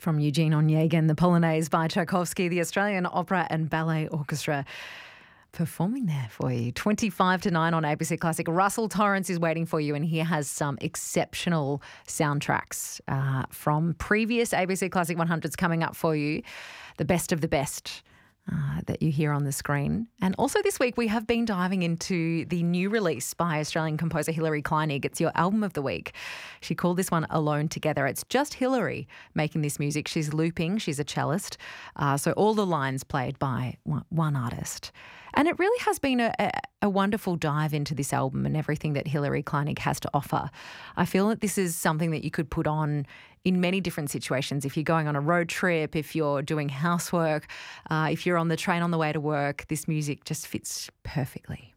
From Eugene Onegin, the Polonaise by Tchaikovsky, the Australian Opera and Ballet Orchestra performing there for you. 25 to 9 on ABC Classic. Russell Torrance is waiting for you, and he has some exceptional soundtracks from previous ABC Classic 100s coming up for you. The best of the best that you hear on the screen. And also this week we have been diving into the new release by Australian composer Hilary Kleinig. It's your album of the week. She called this one Alone Together. It's just Hilary making this music. She's looping, she's a cellist. So all the lines played by one artist. And it really has been a wonderful dive into this album and everything that Hilary Kleinig has to offer. I feel that this is something that you could put on in many different situations. If you're going on a road trip, if you're doing housework, if you're on the train on the way to work, this music just fits perfectly.